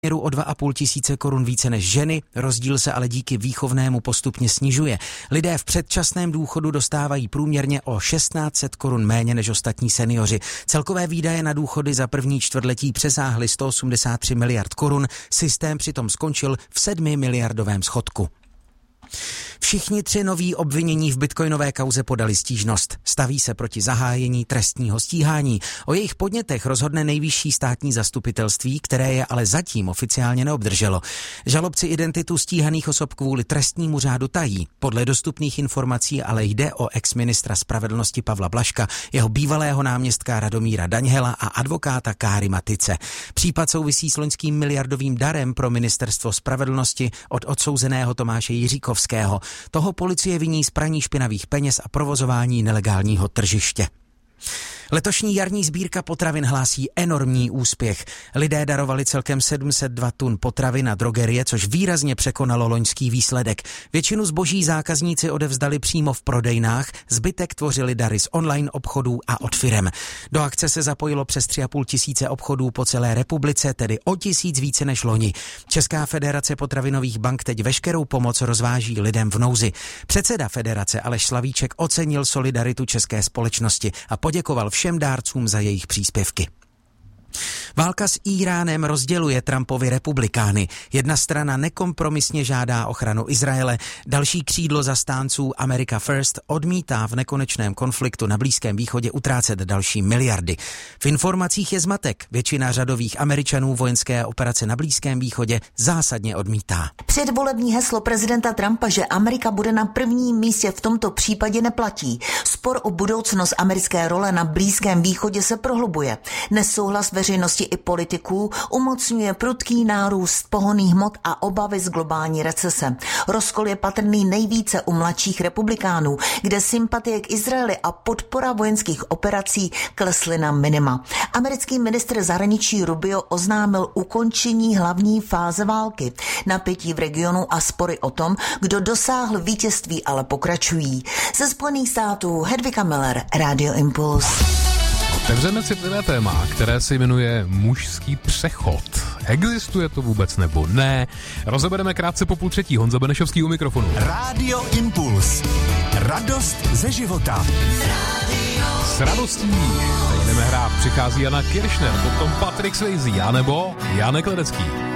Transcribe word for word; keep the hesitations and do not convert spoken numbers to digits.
o dva a půl tisíce korun více než ženy, rozdíl se ale díky výchovnému postupně snižuje. Lidé v předčasném důchodu dostávají průměrně o šestnáct set korun méně než ostatní seniori. Celkové výdaje na důchody za první čtvrtletí přesáhly sto osmdesát tři miliard korun, systém přitom skončil v sedmi miliardovém schodku. Všichni tři noví obvinění v bitcoinové kauze podali stížnost. Staví se proti zahájení trestního stíhání. O jejich podnětech rozhodne nejvyšší státní zastupitelství, které je ale zatím oficiálně neobdrželo. Žalobci identitu stíhaných osob kvůli trestnímu řádu tají. Podle dostupných informací ale jde o exministra spravedlnosti Pavla Blažka, jeho bývalého náměstka Radomíra Daňhela a advokáta Káry Matice. Případ souvisí s loňským miliardovým darem pro ministerstvo spravedlnosti od odsouzeného Tomáše Jiříkovského. Toho policie viní z praní špinavých peněz a provozování nelegálního tržiště. Letošní jarní sbírka potravin hlásí enormní úspěch. Lidé darovali celkem sedm set dva tun potravin na drogerie, což výrazně překonalo loňský výsledek. Většinu zboží zákazníci odevzdali přímo v prodejnách, zbytek tvořili dary z online obchodů a od firem. Do akce se zapojilo přes tři a půl tisíce obchodů po celé republice, tedy o tisíc více než loni. Česká federace potravinových bank teď veškerou pomoc rozváží lidem v nouzi. Předseda federace Aleš Slavíček ocenil solidaritu české společnosti a poděkoval všem dárcům za jejich příspěvky. Válka s Íránem rozděluje Trumpovi republikány. Jedna strana nekompromisně žádá ochranu Izraele, další křídlo zastánců America First odmítá v nekonečném konfliktu na Blízkém východě utrácet další miliardy. V informacích je zmatek. Většina řadových Američanů vojenské operace na Blízkém východě zásadně odmítá. Předvolební heslo prezidenta Trumpa, že Amerika bude na prvním místě, v tomto případě neplatí. Spor o budoucnost americké role na Blízkém východě se prohlubuje. Nesouhlas veřejnosti i politiků umocňuje prudký nárůst pohonných hmot a obavy z globální recese. Rozkol je patrný nejvíce u mladších republikánů, kde sympatie k Izraeli a podpora vojenských operací klesly na minima. Americký ministr zahraničí Rubio oznámil ukončení hlavní fáze války. Napětí v regionu a spory o tom, kdo dosáhl vítězství, ale pokračují. Ze Spojených států Hedvika Miller, Radio Impuls. Otevřeme citlivé téma, které se jmenuje mužský přechod. Existuje to vůbec nebo ne? Rozebereme krátce po půl třetí. Honza Benešovský u mikrofonu. Radio Impuls. Radost ze života. S radostí teď jdeme hrát. Přichází Jana Kiršner, potom Patrick Swayze, anebo Janek Ledecký.